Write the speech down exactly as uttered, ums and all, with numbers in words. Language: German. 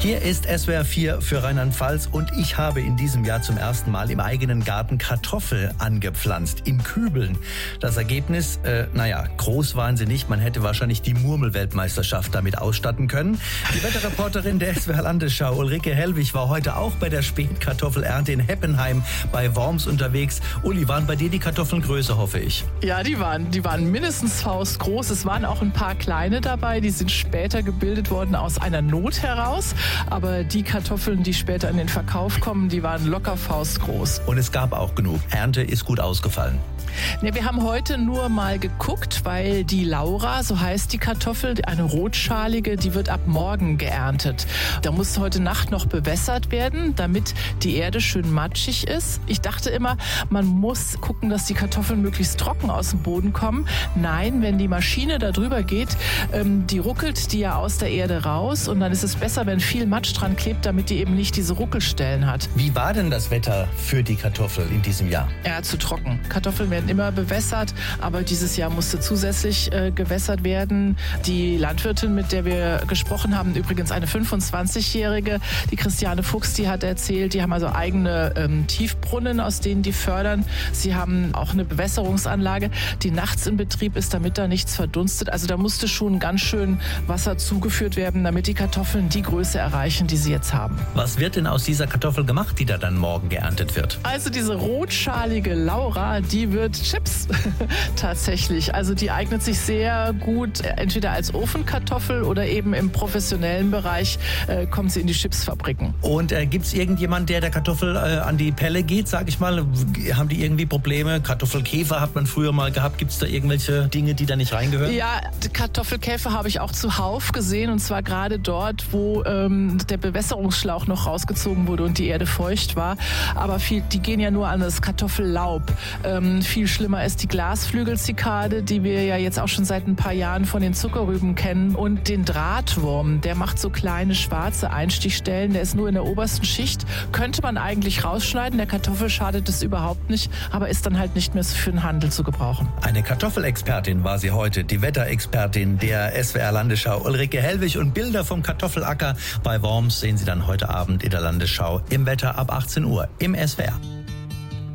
Hier ist S W R vier für Rheinland-Pfalz und ich habe in diesem Jahr zum ersten Mal im eigenen Garten Kartoffel angepflanzt, in Kübeln. Das Ergebnis, äh, naja, groß waren sie nicht. Man hätte wahrscheinlich die Murmel-Weltmeisterschaft damit ausstatten können. Die Wetterreporterin der S W R Landesschau, Ulrike Hellwig, war heute auch bei der Spätkartoffelernte in Heppenheim bei Worms unterwegs. Uli, waren bei dir die Kartoffeln größer, hoffe ich? Ja, die waren, die waren mindestens faustgroß. Es waren auch ein paar kleine dabei, die sind später gebildet worden aus einer Not heraus. Aber die Kartoffeln, die später in den Verkauf kommen, die waren locker faustgroß. Und es gab auch genug. Ernte ist gut ausgefallen. Ja, wir haben heute nur mal geguckt, weil die Laura, so heißt die Kartoffel, eine rotschalige, die wird ab morgen geerntet. Da muss heute Nacht noch bewässert werden, damit die Erde schön matschig ist. Ich dachte immer, man muss gucken, dass die Kartoffeln möglichst trocken aus dem Boden kommen. Nein, wenn die Maschine da drüber geht, ähm, die ruckelt die ja aus der Erde raus und dann ist es besser, wenn viel Matsch dran klebt, damit die eben nicht diese Ruckelstellen hat. Wie war denn das Wetter für die Kartoffel in diesem Jahr? Ja, zu trocken. Kartoffeln werden immer bewässert, aber dieses Jahr musste zusätzlich äh, gewässert werden. Die Landwirtin, mit der wir gesprochen haben, übrigens eine fünfundzwanzigjährige, die Christiane Fuchs, die hat erzählt, die haben also eigene ähm, Tiefbrunnen, aus denen die fördern. Sie haben auch eine Bewässerungsanlage, die nachts in Betrieb ist, damit da nichts verdunstet. Also da musste schon ganz schön Wasser zugeführt werden, damit die Kartoffeln die Größe erreichen, die sie jetzt haben. Was wird denn aus dieser Kartoffel gemacht, die da dann morgen geerntet wird? Also diese rotschalige Laura, die wird Chips tatsächlich. Also die eignet sich sehr gut, entweder als Ofenkartoffel oder eben im professionellen Bereich äh, kommt sie in die Chipsfabriken. Und äh, gibt es irgendjemand, der der Kartoffel äh, an die Pelle geht, sag ich mal? Haben die irgendwie Probleme? Kartoffelkäfer hat man früher mal gehabt. Gibt es da irgendwelche Dinge, die da nicht reingehören? Ja, Kartoffelkäfer habe ich auch zuhauf gesehen und zwar gerade dort, wo ähm, der Bewässerungsschlauch noch rausgezogen wurde und die Erde feucht war. Aber viel, die gehen ja nur an das Kartoffellaub. Ähm, viel schlimmer ist die Glasflügelzikade, die wir ja jetzt auch schon seit ein paar Jahren von den Zuckerrüben kennen. Und den Drahtwurm, der macht so kleine schwarze Einstichstellen, der ist nur in der obersten Schicht. Könnte man eigentlich rausschneiden, der Kartoffel schadet es überhaupt nicht, aber ist dann halt nicht mehr für den Handel zu gebrauchen. Eine Kartoffelexpertin war sie heute, die Wetterexpertin der S W R Landesschau, Ulrike Hellwig. Und Bilder vom Kartoffelacker bei Worms sehen Sie dann heute Abend in der Landesschau im Wetter ab achtzehn Uhr im S W R.